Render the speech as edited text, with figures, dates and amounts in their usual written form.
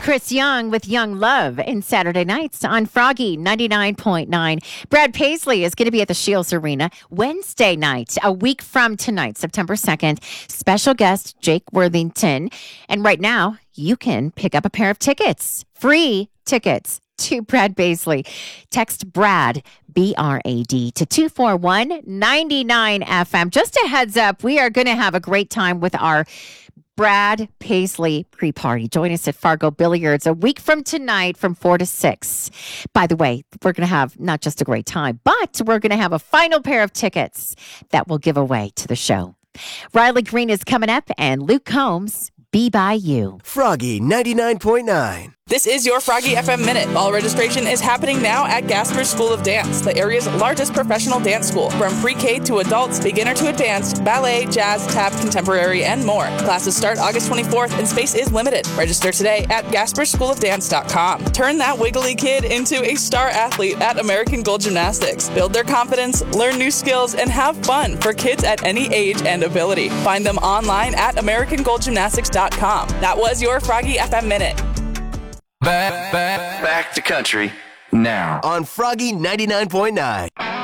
Chris Young with Young Love in Saturday nights on Froggy 99.9. Brad Paisley is going to be at the Shields Arena Wednesday night, a week from tonight, September 2nd. Special guest Jake Worthington. And right now, you can pick up a pair of tickets, free tickets to Brad Paisley. Text Brad, B-R-A-D, to 241-99FM. Just a heads up, we are going to have a great time with our Brad Paisley pre-party. Join us at Fargo Billiards a week from tonight from 4 to 6. By the way, we're going to have not just a great time, but we're going to have a final pair of tickets that we'll give away to the show. Riley Green is coming up and Luke Combs, Be By You. Froggy 99.9. This is your Froggy FM Minute. All registration is happening now at Gasper School of Dance, the area's largest professional dance school. From pre-K to adults, beginner to advanced, ballet, jazz, tap, contemporary, and more. Classes start August 24th and space is limited. Register today at GasperSchoolOfDance.com. Turn that wiggly kid into a star athlete at American Gold Gymnastics. Build their confidence, learn new skills, and have fun for kids at any age and ability. Find them online at AmericanGoldGymnastics.com. That was your Froggy FM Minute. Back to country now on Froggy 99.9.